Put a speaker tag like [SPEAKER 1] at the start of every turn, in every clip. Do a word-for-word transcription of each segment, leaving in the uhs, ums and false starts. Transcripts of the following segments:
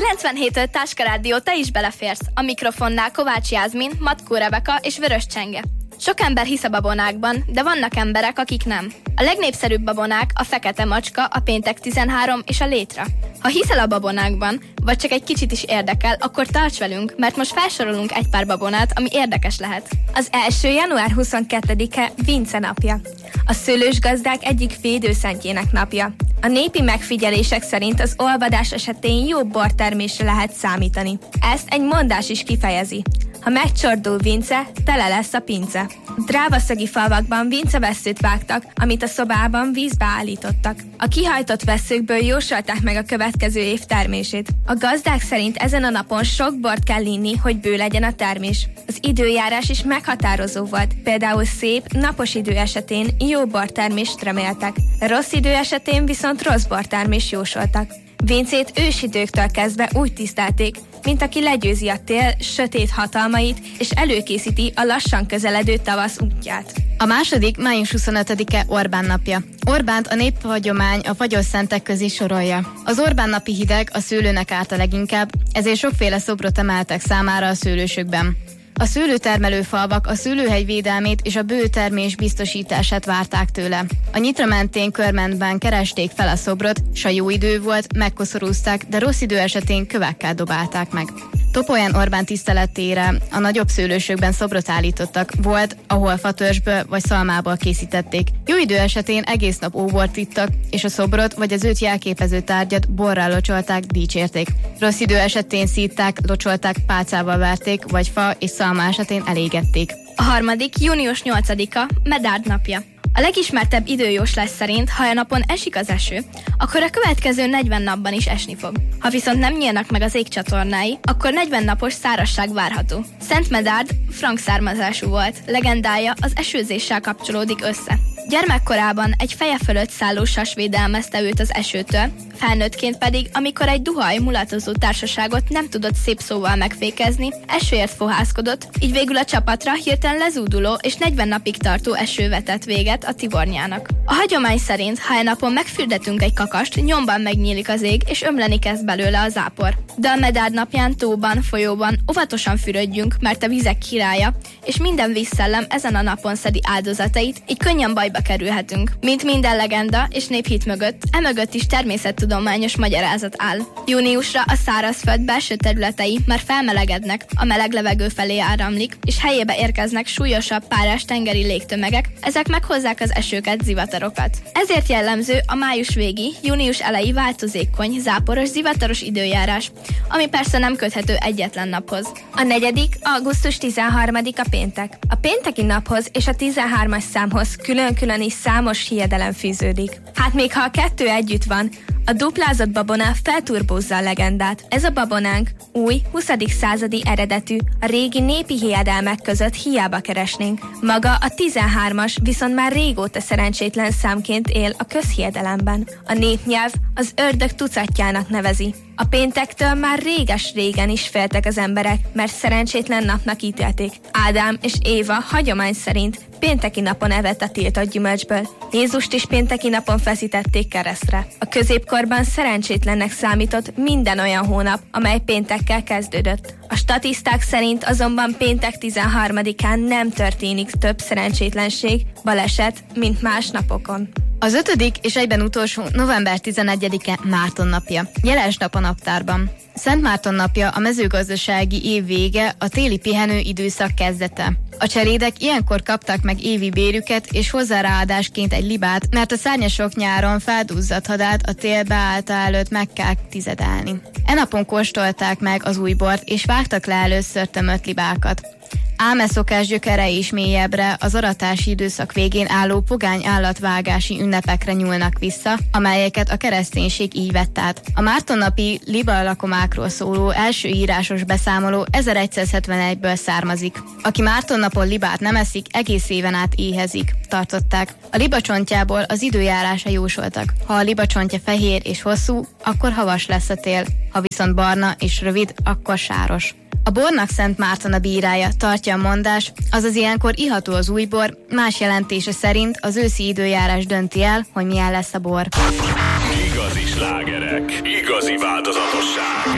[SPEAKER 1] kilencvenhéttől Táska Rádió, te is beleférsz. A mikrofonnál Kovács Jászmin, Matkó Rebeka és Vörös Csenge. Sok ember hisz a babonákban, de vannak emberek, akik nem. A legnépszerűbb babonák a fekete macska, a péntek tizenhárom és a létra. Ha hiszel a babonákban, vagy csak egy kicsit is érdekel, akkor tarts velünk, mert most felsorolunk egy pár babonát, ami érdekes lehet.
[SPEAKER 2] Az első január huszonkettedike Vince napja. A szőlősgazdák egyik védőszentjének napja. A népi megfigyelések szerint az olvadás esetén jó bortermésre lehet számítani. Ezt egy mondás is kifejezi. Ha megcsordul Vince, tele lesz a pince. Drávaszögi falvakban vincevesszőt vágtak, amit a szobában vízbe állítottak. A kihajtott vesszőkből jósolták meg a következő év termését. A gazdák szerint ezen a napon sok bort kell inni, hogy bő legyen a termés. Az időjárás is meghatározó volt, például szép, napos idő esetén jó bortermést reméltek. Rossz idő esetén viszont rossz bortermést jósoltak. Vincét ősidőktől kezdve úgy tisztelték, mint aki legyőzi a tél sötét hatalmait, és előkészíti a lassan közeledő tavasz útját.
[SPEAKER 3] A második, május huszonötödike Orbán napja. Orbánt a néphagyomány a fagyos-szentek közé sorolja. Az Orbán napi hideg a szőlőnek árt a leginkább, ezért sokféle szobrot emeltek számára a szőlősökben. A szőlőtermelő falvak a szőlőhely védelmét és a bő termés biztosítását várták tőle. A nyitra mentén körmentben keresték fel a szobrot, s a jó idő volt, megkoszorúzták, de rossz idő esetén kövekkel dobálták meg. Topolyan Orbán tiszteletére a nagyobb szőlősökben szobrot állítottak, volt, ahol fatörzsből vagy szalmából készítették. Jó idő esetén egész nap óbort ittak, és a szobrot vagy az őt jelképező tárgyat borral locsolták, dicsérték. Rossz idő esetén szítták, locsolták, pálcával verték, vagy fa és szalma esetén elégették.
[SPEAKER 1] A harmadik, június nyolcadika Medárd napja. A legismertebb időjóslás szerint, ha a napon esik az eső, akkor a következő negyven napban is esni fog. Ha viszont nem nyílnak meg az égcsatornái, akkor negyven napos szárazság várható. Szent Medárd frank származású volt, legendája az esőzéssel kapcsolódik össze. Gyermekkorában egy feje fölött szálló sas védelmezte őt az esőtől, felnőttként pedig, amikor egy duhaj mulatozó társaságot nem tudott szép szóval megfékezni, esőért fohászkodott, így végül a csapatra hirtelen lezúduló és negyven napig tartó eső vetett véget a Tivornyának. A hagyomány szerint, ha egy napon megfürdetünk egy kakast, nyomban megnyílik az ég, és ömleni kezd belőle a zápor. De a Medárd napján tóban, folyóban óvatosan fürödjünk, mert a vizek királya, és minden vízszellem ezen a napon szedi áldozatait, így könnyen bajba kerülhetünk. Mint minden legenda és néphit mögött, emögött is természettudományos magyarázat áll. Júniusra a szárazföld belső területei már felmelegednek, a meleg levegő felé áramlik, és helyébe érkeznek súlyosabb párás tengeri légtömegek, ezek meghozzák az esőket, zivatarokat. Ezért jellemző a május végi, június eleji változékony, záporos, zivataros időjárás, ami persze nem köthető egyetlen naphoz.
[SPEAKER 2] A negyedik, augusztus tizenharmadika péntek. A pénteki naphoz és a tizenhármas számhoz külön-külön is számos hiedelem fűződik. Hát még ha a kettő együtt van, a duplázott babona felturbózza a legendát. Ez a babonánk új, huszadik századi eredetű, a régi népi hiedelmek között hiába keresnénk. Maga a tizenhármas viszont már régóta szerencsétlen számként él a közhiedelemben. A népnyelv az ördög tucatjának nevezi. A péntektől már réges-régen is féltek az emberek, mert szerencsétlen napnak ítélték. Ádám és Éva hagyomány szerint pénteki napon evett a tiltott gyümölcsből. Jézust is pénteki napon feszítették keresztre. A középkorban szerencsétlennek számított minden olyan hónap, amely péntekkel kezdődött. A statiszták szerint azonban péntek tizenharmadikán nem történik több szerencsétlenség, baleset, mint más napokon.
[SPEAKER 3] Az ötödik és egyben utolsó november tizenegyedike Márton napja. Jeles nap a naptárban. Szent Márton napja a mezőgazdasági év vége, a téli pihenő időszak kezdete. A cselédek ilyenkor kaptak meg évi bérüket és hozzáráadásként egy libát, mert a szárnyasok nyáron felduzzadt hadát a tél beállta előtt meg kell tizedelni. E napon kóstolták meg az új bort és vágtak le először tömött libákat. Ám e szokás gyökere is mélyebbre, az aratási időszak végén álló pogány állatvágási ünnepekre nyúlnak vissza, amelyeket a kereszténység így vett át. A mártonnapi libalakomákról szóló első írásos beszámoló ezeregyszázhetvenegyből származik. Aki mártonnapon libát nem eszik, egész éven át éhezik, tartották. A libacsontjából az időjárása jósoltak. Ha a libacsontja fehér és hosszú, akkor havas lesz a tél, ha viszont barna és rövid, akkor sáros. A bornak Szent Márton a bírája, tartja a mondás, azaz ilyenkor iható az új bor, más jelentése szerint az őszi időjárás dönti el, hogy milyen lesz a bor.
[SPEAKER 4] Igazi slágerek, igazi változatosság.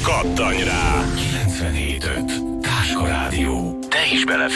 [SPEAKER 4] Kattanj rá! kilencvenhét öt Táska Rádió. Te is belefér.